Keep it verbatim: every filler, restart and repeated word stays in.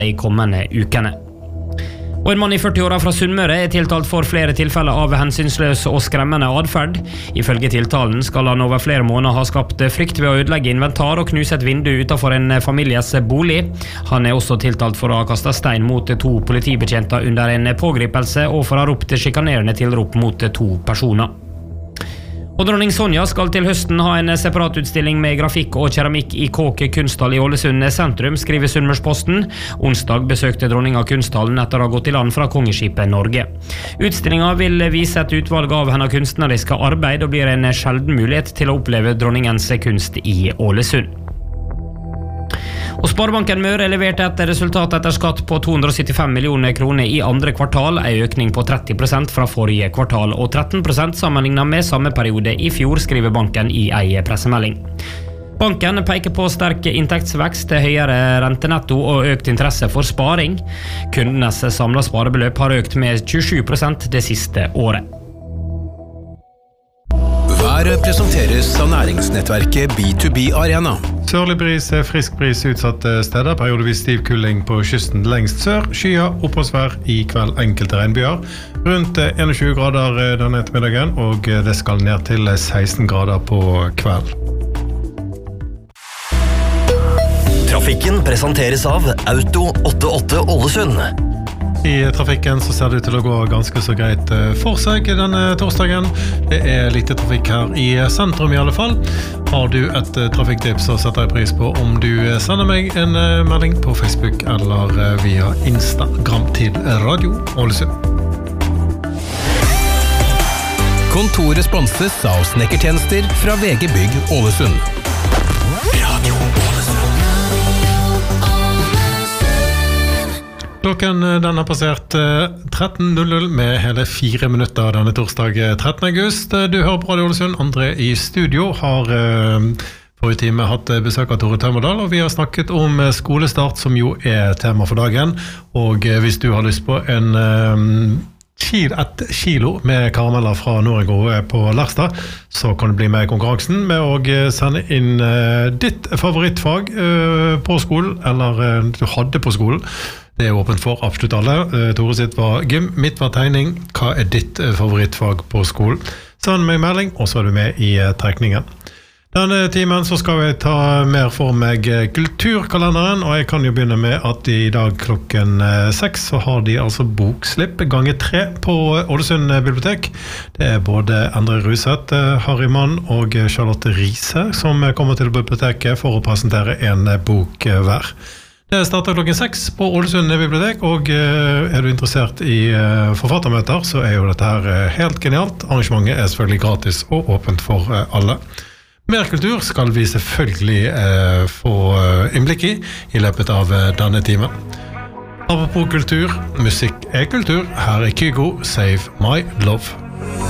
de kommende ukene. Og en mann i førti-åra fra Sunnmøre er tiltalt for flere tilfeller av hensynsløs og skremmende adferd. Ifølge tiltalen skal han over flere måneder ha skapt frykt ved å ødelegge inventar og knuse et vindu utenfor en families bolig. Han er også tiltalt for å ha kastet stein mot to politibetjenter under en pågripelse og for å ha ropt sjikanerende tilrop mot to personer. Og dronning Sonja skal til høsten ha en separatutstilling med grafikk og keramikk i Kåke kunsthall i Ålesund sentrum, skriver Sunnmørsposten. Onsdag besøkte dronninga kunsthallen etter å ha gått i land fra kongeskipet Norge. Utstillinga vil vise et utvalg av hennes kunstneriske arbeid og blir en sjelden mulighet til å oppleve dronningens kunst i Ålesund. Og Sparebanken Møre leverte et resultat etter skatt på to hundre syttifem millioner kroner i andre kvartal, en økning på tretti prosent fra forrige kvartal og tretten prosent sammenlignet med samme periode i fjor, skriver banken i en pressemelding. Banken peker på sterk inntektsvekst, høyere rentenetto og økt interesse for sparing. Kundenes samlede sparebeløp har økt med tjuesju prosent det siste året. Været presenteres av næringsnettverket B to B Arena. Sørlig bris, frisk bris utsatte steder, periodevis stiv kuling på kysten lengst sør, skyer, oppholdsvær i kveld enkelte regnbyer, rundt tjueen grader denne ettermiddagen, og det skal ned til seksten grader på kveld. Trafikken presenteres av Auto åttiåtte Ålesund. I trafikken så ser det ut til å gå ganske så greit for seg denne torsdagen. Det er lite trafikk her i sentrum i alle fall. Har du et trafikktips, så setter jeg pris på om du sender meg en melding på Facebook eller via Instagram til Radio Ålesund. Kontoret sponses av snekkertjenester fra V G Bygg Ålesund. Radio Ålesund. Klokken den har passert tretten null null med hele fire minutter denne torsdag trettende august. Du hører på Radio Ålesund. Andre i studio har forrige time hatt besøk av Tore Tømmerdal, og vi har snakket om skolestart, som jo er tema for dagen. Og hvis du har lyst på en kil, et kilo med karameller fra Norego på Lerstad, så kan du bli med i konkurransen med å sende inn ditt favorittfag på skolen, eller du hadde på skolen. Det er åpent for absolutt alle. Tore sitt var gym, mitt var tegning. Hva er ditt favorittfag på skolen? Send meg melding, og så er du med i trekningen. Denne timen så skal vi ta mer for meg kulturkalenderen, og jeg kan jo begynne med at i dag klokken seks så har de altså bokslipp gange tre på Ålesund bibliotek. Det er både Endre Ruseth, Harry Mann og Charlotte Riise som kommer til biblioteket for å presentere en bok hver. Det starter klokken seks på Ålesund bibliotek, og er du interessert i forfattermøter, så er jo dette her helt genialt. Arrangementet er selvfølgelig gratis og åpent for alle. Mer kultur skal vi selvfølgelig få innblikk i i løpet av denne timen. Apropos kultur, musikk er kultur. Her er Kygo, Save My Love.